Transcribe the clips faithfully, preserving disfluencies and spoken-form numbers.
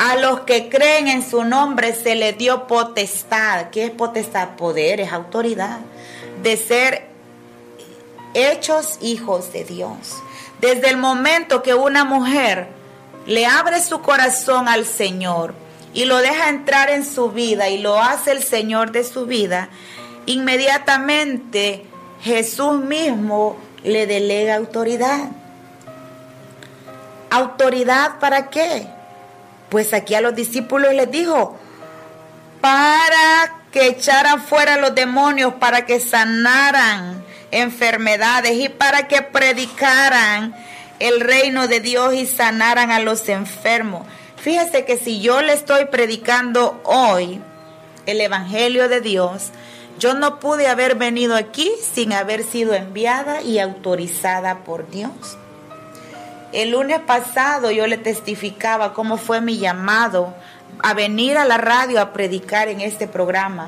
A los que creen en su nombre se les dio potestad. ¿Qué es potestad? Poder, es autoridad. De ser hechos hijos de Dios. Desde el momento que una mujer le abre su corazón al Señor y lo deja entrar en su vida y lo hace el Señor de su vida, inmediatamente Jesús mismo le delega autoridad. ¿Autoridad para qué? Pues aquí a los discípulos les dijo, para que echaran fuera los demonios, para que sanaran enfermedades y para que predicaran el reino de Dios y sanaran a los enfermos. Fíjese que si yo le estoy predicando hoy el evangelio de Dios, yo no pude haber venido aquí sin haber sido enviada y autorizada por Dios. El lunes pasado yo le testificaba cómo fue mi llamado a venir a la radio a predicar en este programa.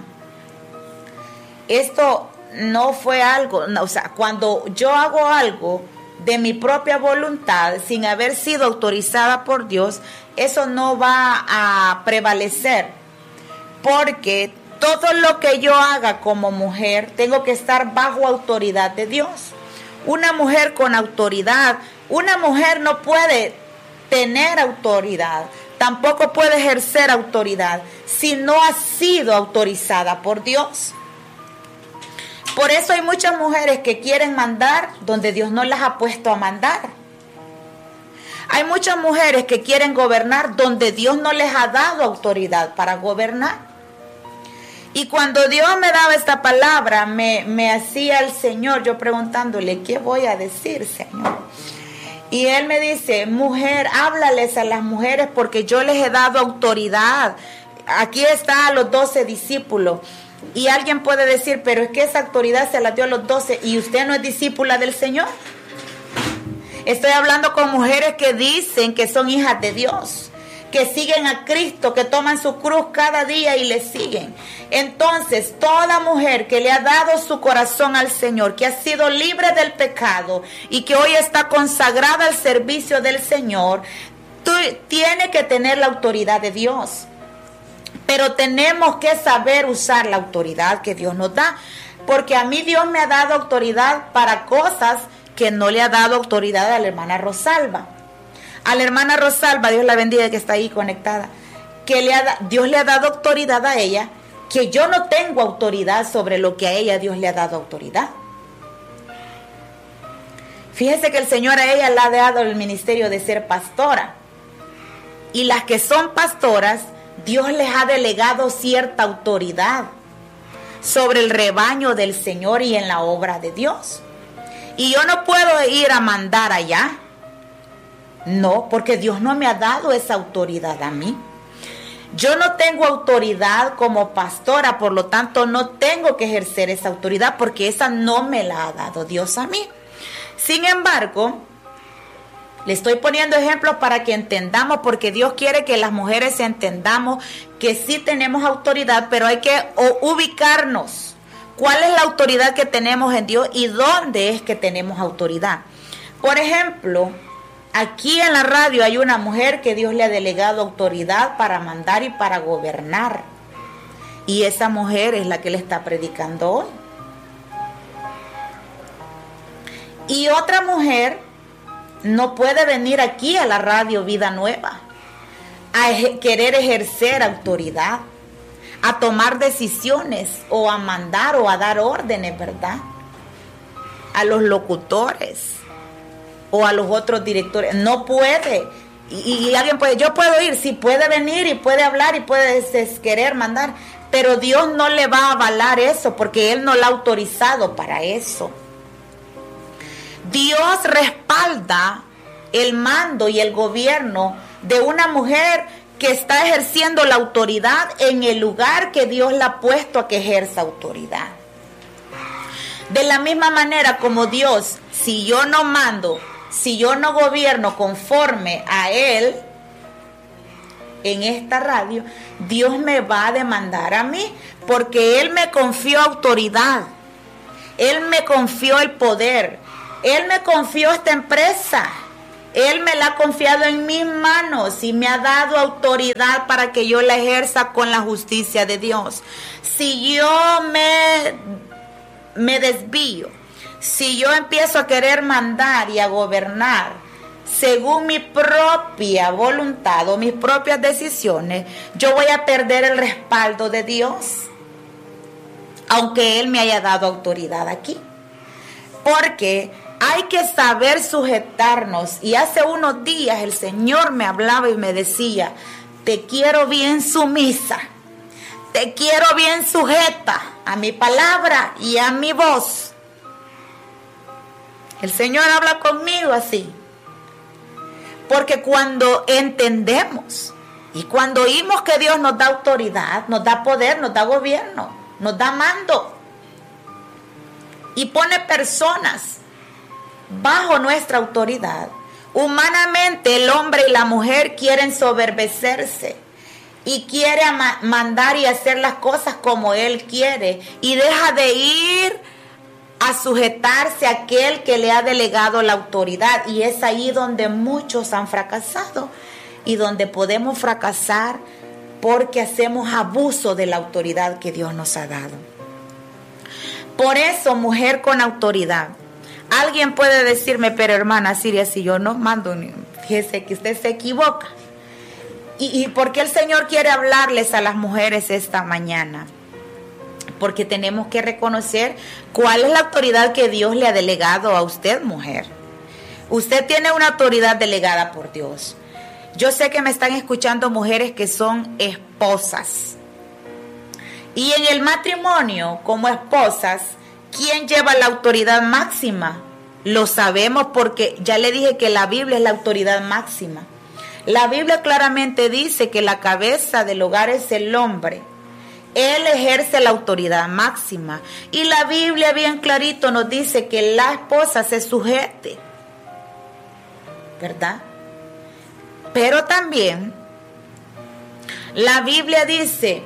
Esto no fue algo, no, o sea, cuando yo hago algo de mi propia voluntad, sin haber sido autorizada por Dios, eso no va a prevalecer, porque todo lo que yo haga como mujer, tengo que estar bajo autoridad de Dios. Una mujer con autoridad, una mujer no puede tener autoridad, tampoco puede ejercer autoridad si no ha sido autorizada por Dios. Por eso hay muchas mujeres que quieren mandar donde Dios no las ha puesto a mandar. Hay muchas mujeres que quieren gobernar donde Dios no les ha dado autoridad para gobernar. Y cuando Dios me daba esta palabra, me, me hacía el Señor, yo preguntándole, ¿qué voy a decir, Señor? Y Él me dice, mujer, háblales a las mujeres porque yo les he dado autoridad. Aquí está a los doce discípulos. Y alguien puede decir, pero es que esa autoridad se la dio a los doce y usted no es discípula del Señor. Estoy hablando con mujeres que dicen que son hijas de Dios, que siguen a Cristo, que toman su cruz cada día y le siguen. Entonces, toda mujer que le ha dado su corazón al Señor, que ha sido libre del pecado y que hoy está consagrada al servicio del Señor, tiene que tener la autoridad de Dios. Pero tenemos que saber usar la autoridad que Dios nos da, porque a mí Dios me ha dado autoridad para cosas que no le ha dado autoridad a la hermana Rosalba. A la hermana Rosalba, Dios la bendiga, que está ahí conectada, que le ha, Dios le ha dado autoridad a ella, que yo no tengo autoridad sobre lo que a ella Dios le ha dado autoridad. Fíjese que el Señor a ella le ha dado el ministerio de ser pastora, y las que son pastoras, Dios les ha delegado cierta autoridad sobre el rebaño del Señor y en la obra de Dios. Y yo no puedo ir a mandar allá. No, porque Dios no me ha dado esa autoridad a mí. Yo no tengo autoridad como pastora, por lo tanto no tengo que ejercer esa autoridad porque esa no me la ha dado Dios a mí. Sin embargo, le estoy poniendo ejemplos para que entendamos, porque Dios quiere que las mujeres entendamos que sí tenemos autoridad, pero hay que ubicarnos. ¿Cuál es la autoridad que tenemos en Dios y dónde es que tenemos autoridad? Por ejemplo, aquí en la radio hay una mujer que Dios le ha delegado autoridad para mandar y para gobernar. Y esa mujer es la que le está predicando hoy. Y otra mujer no puede venir aquí a la radio Vida Nueva a ej- querer ejercer autoridad, a tomar decisiones o a mandar o a dar órdenes, ¿verdad? A los locutores o a los otros directores. No puede. Y, y alguien puede, yo puedo ir, sí, puede venir y puede hablar y puede des- querer mandar, pero Dios no le va a avalar eso porque Él no la ha autorizado para eso. Dios respalda el mando y el gobierno de una mujer que está ejerciendo la autoridad en el lugar que Dios la ha puesto a que ejerza autoridad. De la misma manera como Dios, si yo no mando, si yo no gobierno conforme a Él en esta radio, Dios me va a demandar a mí, porque Él me confió autoridad, Él me confió el poder, Él me confió esta empresa, Él me la ha confiado en mis manos y me ha dado autoridad para que yo la ejerza con la justicia de Dios. Si yo me, me desvío, si yo empiezo a querer mandar y a gobernar según mi propia voluntad o mis propias decisiones, yo voy a perder el respaldo de Dios, aunque Él me haya dado autoridad aquí. Porque hay que saber sujetarnos. Y hace unos días el Señor me hablaba y me decía: te quiero bien sumisa, te quiero bien sujeta a mi palabra y a mi voz. El Señor habla conmigo así. Porque cuando entendemos y cuando oímos que Dios nos da autoridad, nos da poder, nos da gobierno, nos da mando y pone personas bajo nuestra autoridad, humanamente el hombre y la mujer quieren soberbecerse y quiere mandar y hacer las cosas como él quiere y deja de ir a sujetarse a aquel que le ha delegado la autoridad. Y es ahí donde muchos han fracasado y donde podemos fracasar porque hacemos abuso de la autoridad que Dios nos ha dado. Por eso, mujer con autoridad. Alguien puede decirme: pero hermana Siria, si yo no mando, fíjese que usted se equivoca. ¿Y, y por qué el Señor quiere hablarles a las mujeres esta mañana? Porque tenemos que reconocer cuál es la autoridad que Dios le ha delegado a usted, mujer. Usted tiene una autoridad delegada por Dios. Yo sé que me están escuchando mujeres que son esposas. Y en el matrimonio, como esposas, ¿quién lleva la autoridad máxima? Lo sabemos porque ya le dije que la Biblia es la autoridad máxima. La Biblia claramente dice que la cabeza del hogar es el hombre. Él ejerce la autoridad máxima. Y la Biblia bien clarito nos dice que la esposa se sujete, ¿verdad? Pero también la Biblia dice,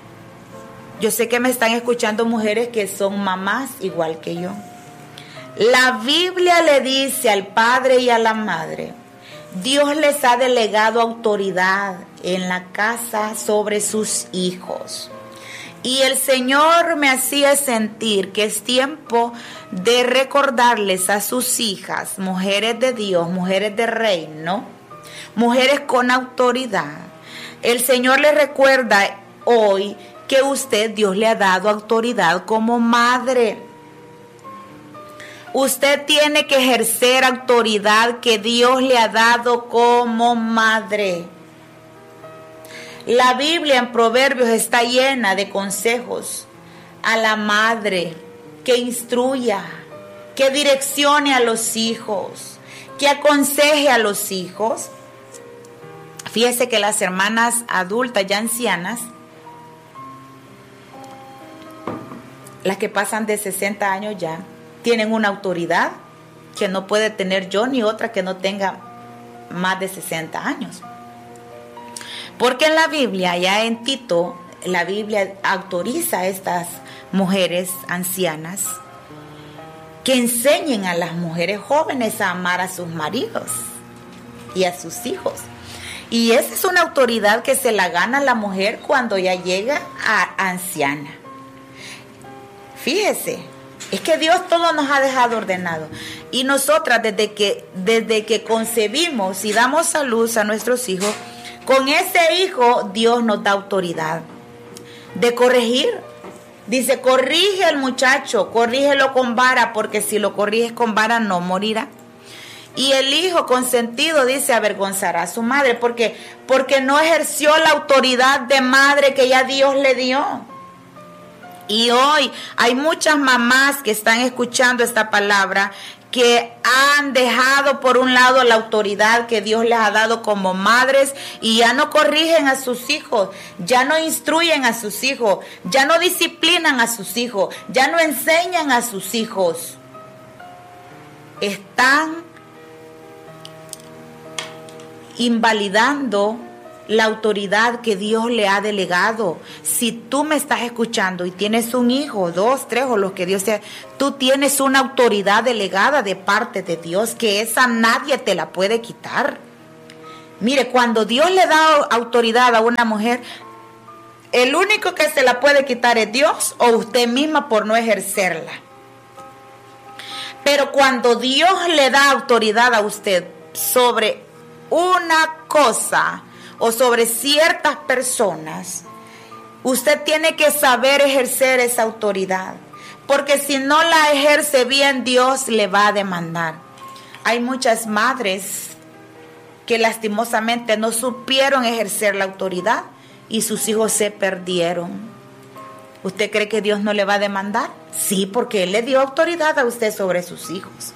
yo sé que me están escuchando mujeres que son mamás igual que yo. La Biblia le dice al padre y a la madre, Dios les ha delegado autoridad en la casa sobre sus hijos. Y el Señor me hacía sentir que es tiempo de recordarles a sus hijas, mujeres de Dios, mujeres de reino, mujeres con autoridad. El Señor les recuerda hoy que usted, Dios le ha dado autoridad como madre. Usted tiene que ejercer autoridad que Dios le ha dado como madre. La Biblia en Proverbios está llena de consejos a la madre que instruya, que direccione a los hijos, que aconseje a los hijos. Fíjese que las hermanas adultas ya ancianas, las que pasan de sesenta años ya, tienen una autoridad que no puede tener yo ni otra que no tenga más de sesenta años. Porque en la Biblia, ya en Tito, la Biblia autoriza a estas mujeres ancianas que enseñen a las mujeres jóvenes a amar a sus maridos y a sus hijos. Y esa es una autoridad que se la gana la mujer cuando ya llega a anciana. Fíjese, es que Dios todo nos ha dejado ordenado. Y nosotras desde que, desde que concebimos y damos a luz a nuestros hijos, con ese hijo Dios nos da autoridad de corregir. Dice, corrige al muchacho, corrígelo con vara, porque si lo corriges con vara no morirá. Y el hijo consentido, dice, avergonzará a su madre, porque, porque no ejerció la autoridad de madre que ya Dios le dio. Y hoy hay muchas mamás que están escuchando esta palabra que han dejado por un lado la autoridad que Dios les ha dado como madres y ya no corrigen a sus hijos, ya no instruyen a sus hijos, ya no disciplinan a sus hijos, ya no enseñan a sus hijos. Están invalidando la autoridad que Dios le ha delegado. Si tú me estás escuchando y tienes un hijo, dos, tres o los que Dios sea, tú tienes una autoridad delegada de parte de Dios, que esa nadie te la puede quitar. Mire, cuando Dios le da autoridad a una mujer, el único que se la puede quitar es Dios o usted misma por no ejercerla. Pero cuando Dios le da autoridad a usted sobre una cosa o sobre ciertas personas, usted tiene que saber ejercer esa autoridad, porque si no la ejerce bien, Dios le va a demandar. Hay muchas madres que lastimosamente no supieron ejercer la autoridad y sus hijos se perdieron. ¿Usted cree que Dios no le va a demandar? Sí, porque Él le dio autoridad a usted sobre sus hijos.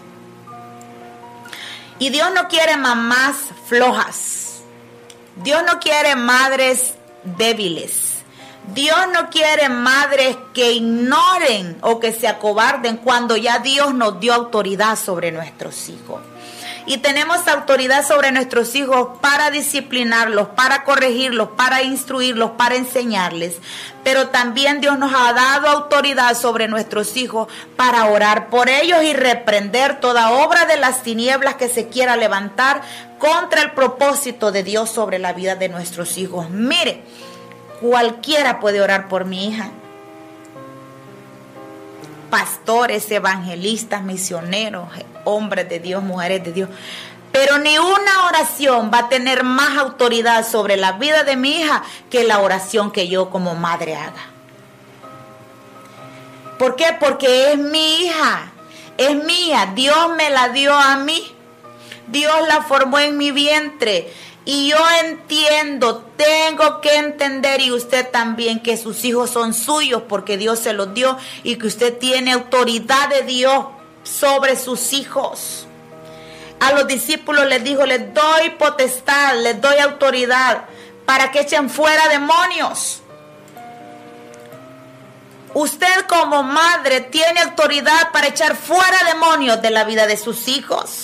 Y Dios no quiere mamás flojas. Dios no quiere madres débiles. Dios no quiere madres que ignoren o que se acobarden cuando ya Dios nos dio autoridad sobre nuestros hijos. Y tenemos autoridad sobre nuestros hijos para disciplinarlos, para corregirlos, para instruirlos, para enseñarles. Pero también Dios nos ha dado autoridad sobre nuestros hijos para orar por ellos y reprender toda obra de las tinieblas que se quiera levantar contra el propósito de Dios sobre la vida de nuestros hijos. Mire, cualquiera puede orar por mi hija. Pastores, evangelistas, misioneros, hombres de Dios, mujeres de Dios. Pero ni una oración va a tener más autoridad sobre la vida de mi hija que la oración que yo como madre haga. ¿Por qué? Porque es mi hija, es mía. Dios me la dio a mí. Dios la formó en mi vientre. Y yo entiendo, tengo que entender, y usted también, que sus hijos son suyos porque Dios se los dio y que usted tiene autoridad de Dios sobre sus hijos. A los discípulos les dijo, les doy potestad, les doy autoridad para que echen fuera demonios. Usted como madre tiene autoridad para echar fuera demonios de la vida de sus hijos.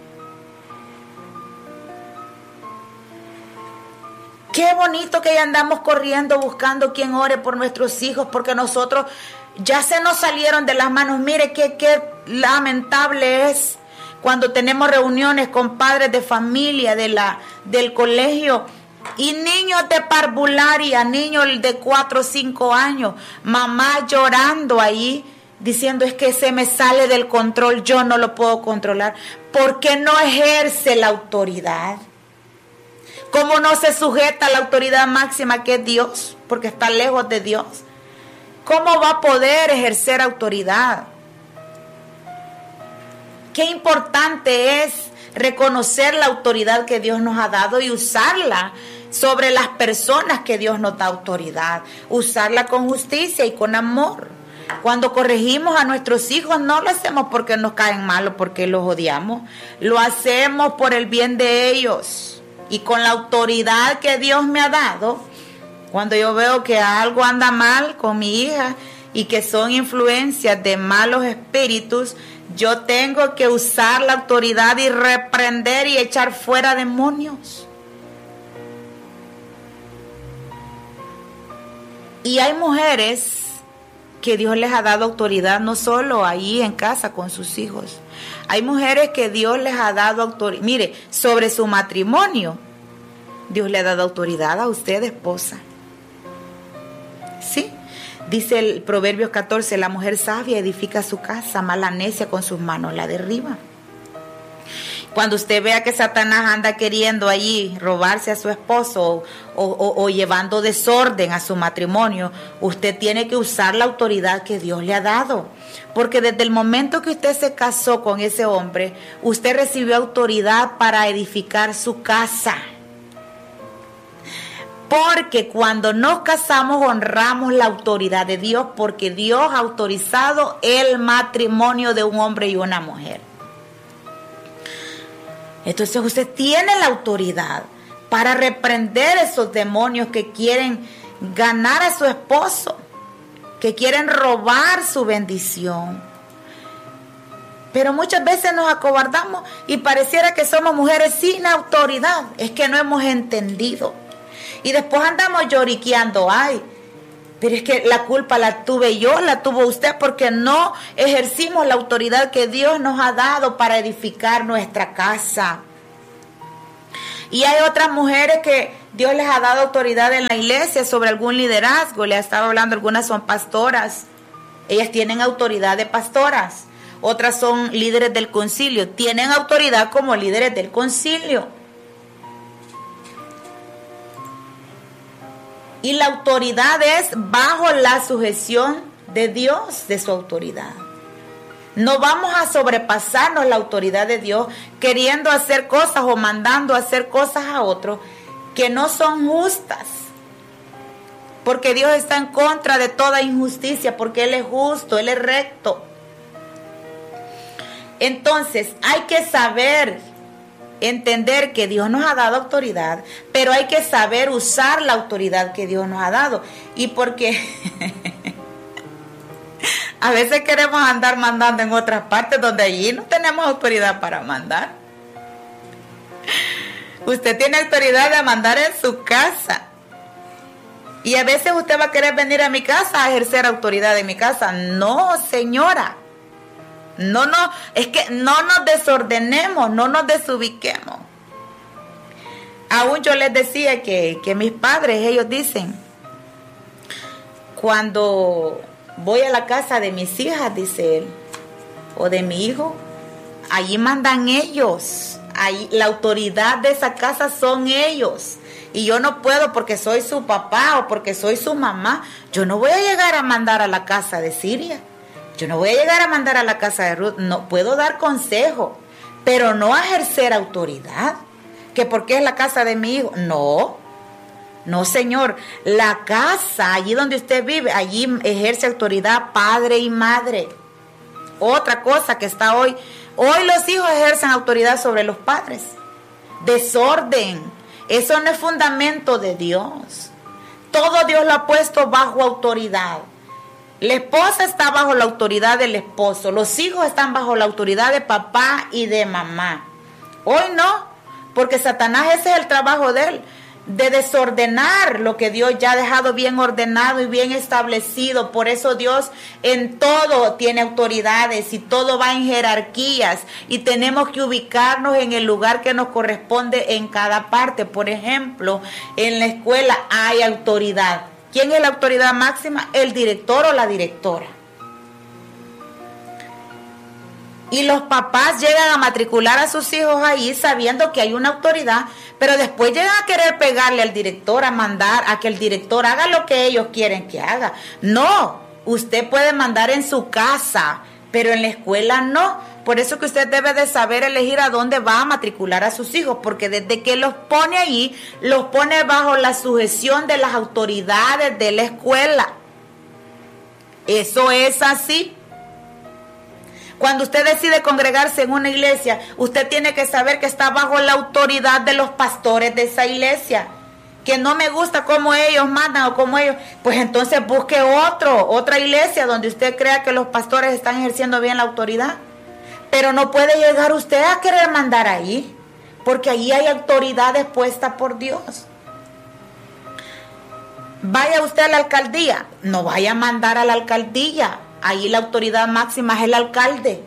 Qué bonito que ya andamos corriendo buscando quien ore por nuestros hijos, porque nosotros ya se nos salieron de las manos. Mire qué, qué lamentable es cuando tenemos reuniones con padres de familia de la, del colegio y niños de parvularia, niños de cuatro o cinco años, mamá llorando ahí, diciendo es que se me sale del control, yo no lo puedo controlar, porque no ejerce la autoridad. ¿Cómo no se sujeta a la autoridad máxima que es Dios? Porque está lejos de Dios. ¿Cómo va a poder ejercer autoridad? Qué importante es reconocer la autoridad que Dios nos ha dado y usarla sobre las personas que Dios nos da autoridad. Usarla con justicia y con amor. Cuando corregimos a nuestros hijos no lo hacemos porque nos caen mal o porque los odiamos. Lo hacemos por el bien de ellos. Y con la autoridad que Dios me ha dado, cuando yo veo que algo anda mal con mi hija y que son influencias de malos espíritus, yo tengo que usar la autoridad y reprender y echar fuera demonios. Y hay mujeres que Dios les ha dado autoridad no solo ahí en casa con sus hijos. Hay mujeres que Dios les ha dado autoridad. Mire, sobre su matrimonio, Dios le ha dado autoridad a usted, esposa. Sí, dice el Proverbios catorce, la mujer sabia edifica su casa, mas la necia con sus manos la derriba. Cuando usted vea que Satanás anda queriendo allí robarse a su esposo o, o, o llevando desorden a su matrimonio, usted tiene que usar la autoridad que Dios le ha dado. Porque desde el momento que usted se casó con ese hombre, usted recibió autoridad para edificar su casa. Porque cuando nos casamos honramos la autoridad de Dios, porque Dios ha autorizado el matrimonio de un hombre y una mujer. Entonces usted tiene la autoridad para reprender esos demonios que quieren ganar a su esposo, que quieren robar su bendición. Pero muchas veces nos acobardamos y pareciera que somos mujeres sin autoridad. Es que no hemos entendido Y después andamos lloriqueando, ay, pero es que la culpa la tuve yo, la tuvo usted, porque no ejercimos la autoridad que Dios nos ha dado para edificar nuestra casa. Y hay otras mujeres que Dios les ha dado autoridad en la iglesia sobre algún liderazgo. Le estaba hablando, algunas son pastoras. Ellas tienen autoridad de pastoras. Otras son líderes del concilio. Tienen autoridad como líderes del concilio. Y la autoridad es bajo la sujeción de Dios, de su autoridad. No vamos a sobrepasarnos la autoridad de Dios queriendo hacer cosas o mandando hacer cosas a otros que no son justas. Porque Dios está en contra de toda injusticia, porque Él es justo, Él es recto. Entonces hay que saber, entender que Dios nos ha dado autoridad, pero hay que saber usar la autoridad que Dios nos ha dado. Y porque a veces queremos andar mandando en otras partes donde allí no tenemos autoridad para mandar. Usted tiene autoridad de mandar en su casa. Y a veces usted va a querer venir a mi casa a ejercer autoridad en mi casa. No, señora. No, no, es que no nos desordenemos, no nos desubiquemos. Aún yo les decía que, que mis padres, ellos dicen, cuando voy a la casa de mis hijas, dice él, o de mi hijo, allí mandan ellos. Ahí, la autoridad de esa casa son ellos. Y yo no puedo porque soy su papá o porque soy su mamá. Yo no voy a llegar a mandar a la casa de Siria. Yo no voy a llegar a mandar a la casa de Ruth. No puedo dar consejo, pero no ejercer autoridad. Que porque es la casa de mi hijo. No, no, señor. La casa, allí donde usted vive, allí ejerce autoridad padre y madre. Otra cosa que está hoy. Hoy los hijos ejercen autoridad sobre los padres. Desorden. Eso no es fundamento de Dios. Todo Dios lo ha puesto bajo autoridad. La esposa está bajo la autoridad del esposo. Los hijos están bajo la autoridad de papá y de mamá. Hoy no, porque Satanás, ese es el trabajo de él, de desordenar lo que Dios ya ha dejado bien ordenado y bien establecido. Por eso Dios en todo tiene autoridades y todo va en jerarquías y tenemos que ubicarnos en el lugar que nos corresponde en cada parte. Por ejemplo, en la escuela hay autoridad. ¿Quién es la autoridad máxima? El director o la directora. Y los papás llegan a matricular a sus hijos ahí sabiendo que hay una autoridad, pero después llegan a querer pegarle al director, a mandar a que el director haga lo que ellos quieren que haga. No, usted puede mandar en su casa, pero en la escuela no. Por eso que usted debe de saber elegir a dónde va a matricular a sus hijos, porque desde que los pone ahí, los pone bajo la sujeción de las autoridades de la escuela. Eso es así. Cuando usted decide congregarse en una iglesia, usted tiene que saber que está bajo la autoridad de los pastores de esa iglesia. Que no me gusta cómo ellos mandan o cómo ellos, pues entonces busque otro, otra iglesia donde usted crea que los pastores están ejerciendo bien la autoridad. Pero no puede llegar usted a querer mandar ahí, porque ahí hay autoridades puestas por Dios. Vaya usted a la alcaldía, no vaya a mandar a la alcaldía. Ahí la autoridad máxima es el alcalde.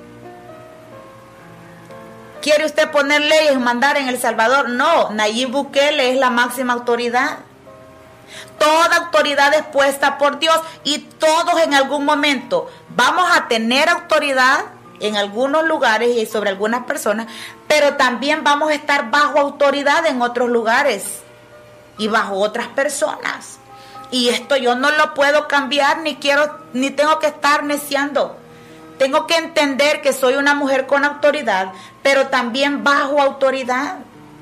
¿Quiere usted poner leyes, mandar en El Salvador? No, Nayib Bukele es la máxima autoridad. Toda autoridad es puesta por Dios y todos en algún momento vamos a tener autoridad en algunos lugares y sobre algunas personas, pero también vamos a estar bajo autoridad en otros lugares y bajo otras personas. Y esto yo no lo puedo cambiar, ni quiero, ni tengo que estar neciando. Tengo que entender que soy una mujer con autoridad, pero también bajo autoridad.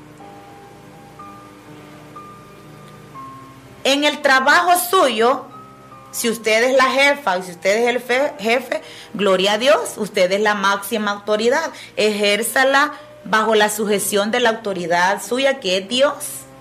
En el trabajo suyo, si usted es la jefa y si usted es el fe, jefe, gloria a Dios, usted es la máxima autoridad. Ejérzala bajo la sujeción de la autoridad suya, que es Dios.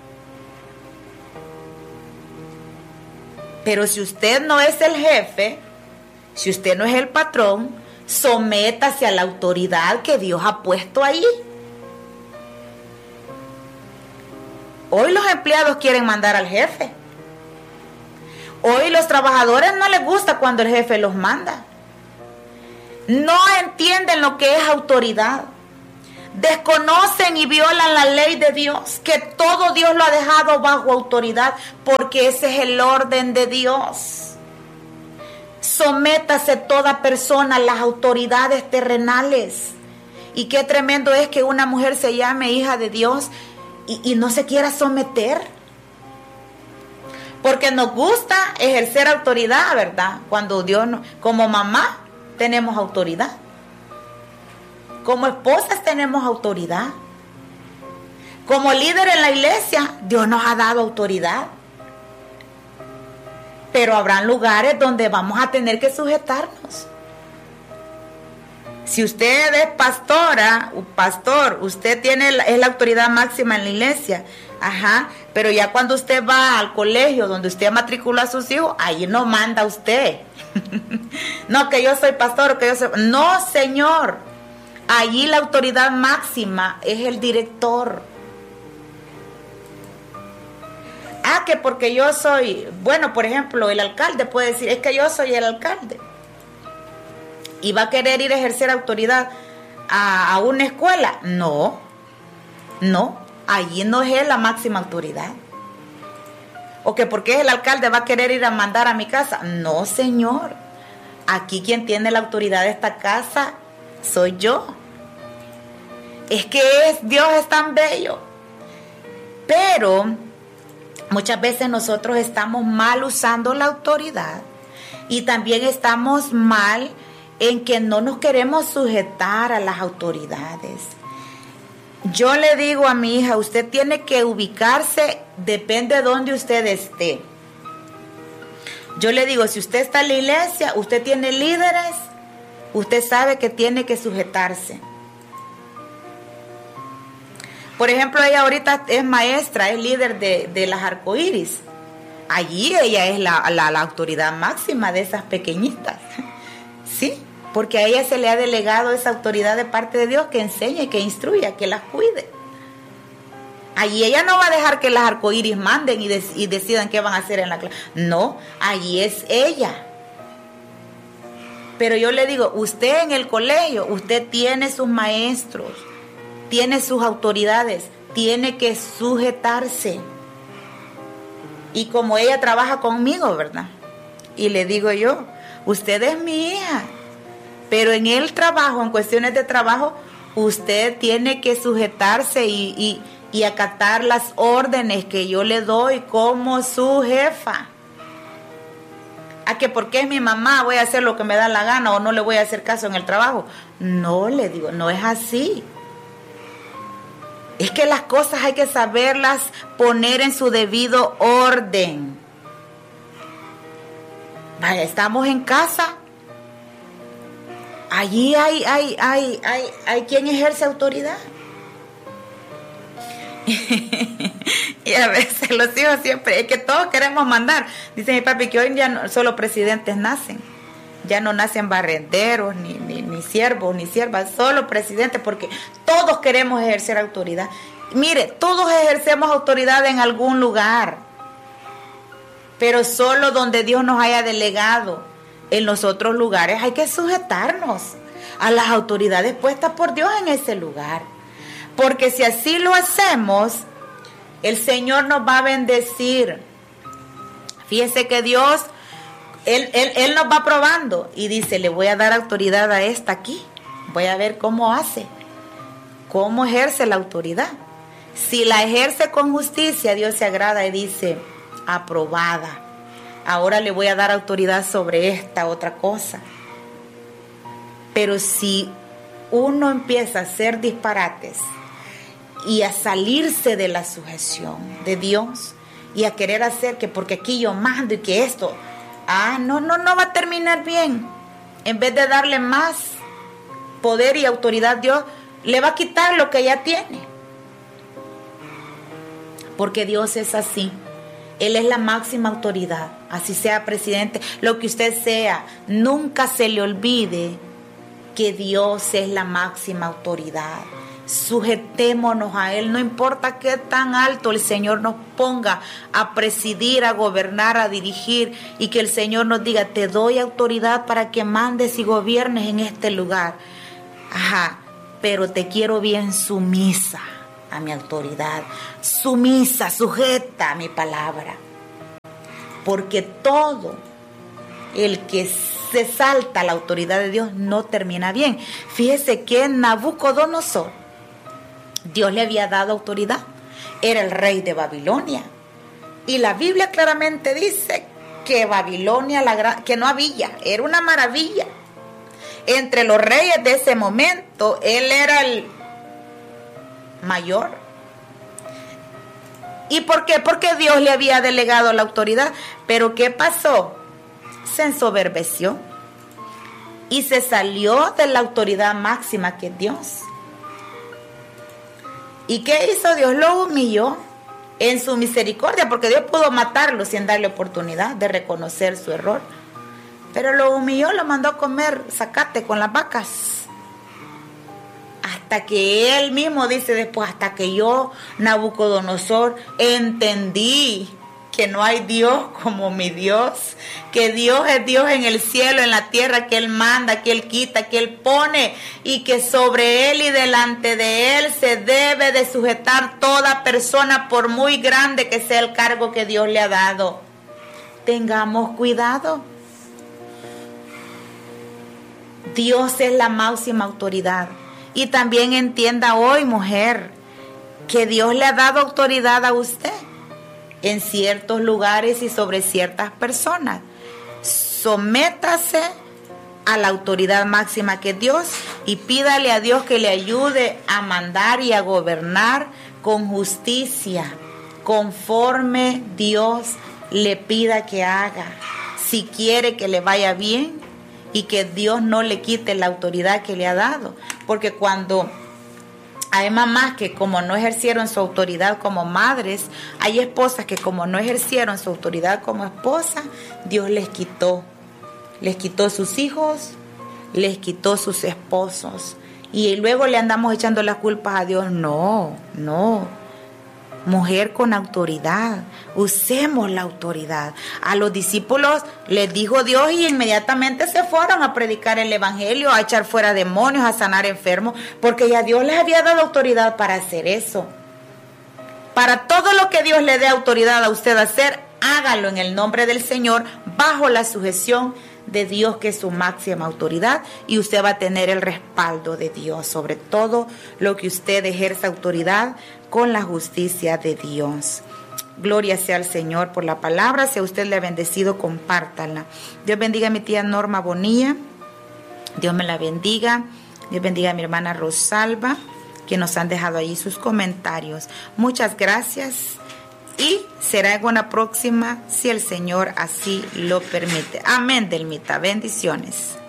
Pero si usted no es el jefe, si usted no es el patrón, sométase a la autoridad que Dios ha puesto ahí. Hoy los empleados quieren mandar al jefe. Hoy los trabajadores no les gusta cuando el jefe los manda. No entienden lo que es autoridad. Desconocen y violan la ley de Dios, que todo Dios lo ha dejado bajo autoridad, porque ese es el orden de Dios. Sométase toda persona a las autoridades terrenales. Y qué tremendo es que una mujer se llame hija de Dios y, y no se quiera someter. Porque nos gusta ejercer autoridad, ¿verdad? Cuando Dios, no, como mamá, tenemos autoridad. Como esposas tenemos autoridad. Como líder en la iglesia, Dios nos ha dado autoridad. Pero habrán lugares donde vamos a tener que sujetarnos. Si usted es pastora, o pastor, usted tiene la, es la autoridad máxima en la iglesia. Ajá, pero ya cuando usted va al colegio donde usted matricula a sus hijos, ahí no manda usted. No, que yo soy pastor, que yo soy... No, señor. Allí la autoridad máxima es el director. Ah, que porque yo soy... Bueno, por ejemplo, el alcalde puede decir, es que yo soy el alcalde. ¿Y va a querer ir a ejercer autoridad a, a una escuela? No, no. Allí no es él la máxima autoridad. O que porque es el alcalde va a querer ir a mandar a mi casa. No, señor. Aquí quien tiene la autoridad de esta casa soy yo. Es que es, Dios es tan bello. Pero muchas veces nosotros estamos mal usando la autoridad. Y también estamos mal en que no nos queremos sujetar a las autoridades. Yo le digo a mi hija, usted tiene que ubicarse, depende de dónde usted esté. Yo le digo, si usted está en la iglesia, usted tiene líderes, usted sabe que tiene que sujetarse. Por ejemplo, ella ahorita es maestra, es líder de, de las arcoíris. Allí ella es la, la, la autoridad máxima de esas pequeñitas. ¿Sí? Porque a ella se le ha delegado esa autoridad de parte de Dios que enseñe, que instruya, que las cuide. Allí ella no va a dejar que las arcoíris manden y, de, y decidan qué van a hacer en la clase. No, allí es ella. Pero yo le digo, usted en el colegio, usted tiene sus maestros, tiene sus autoridades, tiene que sujetarse. Y como ella trabaja conmigo, ¿verdad? Y le digo yo, usted es mi hija. Pero en el trabajo, en cuestiones de trabajo, usted tiene que sujetarse y, y, y acatar las órdenes que yo le doy como su jefa. A que porque es mi mamá voy a hacer lo que me da la gana o no le voy a hacer caso en el trabajo. No, le digo, no es así. Es que las cosas hay que saberlas poner en su debido orden. Vaya, estamos en casa. Allí hay, hay, hay, hay, hay quien ejerce autoridad. Y a veces los hijos siempre, es que todos queremos mandar. Dice mi papi que hoy ya no, solo presidentes nacen. Ya no nacen barrenderos, ni, ni, ni siervos, ni siervas, solo presidentes, porque todos queremos ejercer autoridad. Mire, todos ejercemos autoridad en algún lugar, pero solo donde Dios nos haya delegado. En los otros lugares hay que sujetarnos a las autoridades puestas por Dios en ese lugar. Porque si así lo hacemos, el Señor nos va a bendecir. Fíjese que Dios, Él, Él, Él nos va probando y dice, le voy a dar autoridad a esta aquí. Voy a ver cómo hace, cómo ejerce la autoridad. Si la ejerce con justicia, Dios se agrada y dice, aprobada. Ahora le voy a dar autoridad sobre esta otra cosa. Pero si uno empieza a hacer disparates y a salirse de la sujeción de Dios y a querer hacer que porque aquí yo mando y que esto, ah, no, no, no va a terminar bien. En vez de darle más poder y autoridad a Dios, le va a quitar lo que ya tiene. Porque Dios es así. Él es la máxima autoridad, así sea presidente, lo que usted sea. Nunca se le olvide que Dios es la máxima autoridad. Sujetémonos a Él, no importa qué tan alto el Señor nos ponga a presidir, a gobernar, a dirigir, y que el Señor nos diga, te doy autoridad para que mandes y gobiernes en este lugar. Ajá, pero te quiero bien sumisa a mi autoridad, sumisa, sujeta a mi palabra. Porque todo el que se salta a la autoridad de Dios no termina bien. Fíjese que Nabucodonosor, Dios le había dado autoridad, era el rey de Babilonia. Y la Biblia claramente dice que Babilonia, la gran, que no había, era una maravilla. Entre los reyes de ese momento, él era el mayor. ¿Y por qué? Porque Dios le había delegado la autoridad. Pero ¿qué pasó? Se ensoberbeció y se salió de la autoridad máxima que es Dios. ¿Y qué hizo Dios? Lo humilló en su misericordia, porque Dios pudo matarlo sin darle oportunidad de reconocer su error. Pero lo humilló, lo mandó a comer zacate con las vacas. Hasta que él mismo dice después, hasta que yo, Nabucodonosor, entendí que no hay Dios como mi Dios, que Dios es Dios en el cielo, en la tierra, que Él manda, que Él quita, que Él pone, y que sobre Él y delante de Él se debe de sujetar toda persona, por muy grande que sea el cargo que Dios le ha dado. Tengamos cuidado. Dios es la máxima autoridad. Y también entienda hoy, mujer, que Dios le ha dado autoridad a usted en ciertos lugares y sobre ciertas personas. Sométase a la autoridad máxima que es Dios y pídale a Dios que le ayude a mandar y a gobernar con justicia, conforme Dios le pida que haga. Si quiere que le vaya bien y que Dios no le quite la autoridad que le ha dado. Porque cuando hay mamás que como no ejercieron su autoridad como madres, hay esposas que como no ejercieron su autoridad como esposa, Dios les quitó. Les quitó sus hijos, les quitó sus esposos. Y luego le andamos echando las culpas a Dios. No, no. Mujer con autoridad, usemos la autoridad. A los discípulos les dijo Dios y inmediatamente se fueron a predicar el evangelio, a echar fuera demonios, a sanar enfermos, porque ya Dios les había dado autoridad para hacer eso. Para todo lo que Dios le dé autoridad a usted a hacer, hágalo en el nombre del Señor, bajo la sujeción de Dios, que es su máxima autoridad, y usted va a tener el respaldo de Dios sobre todo lo que usted ejerza autoridad con la justicia de Dios. Gloria sea al Señor por la palabra. Si a usted le ha bendecido, compártala. Dios bendiga a mi tía Norma Bonilla. Dios me la bendiga. Dios bendiga a mi hermana Rosalba, que nos han dejado ahí sus comentarios. Muchas gracias. Y será en una próxima, si el Señor así lo permite. Amén, Delmita. Bendiciones.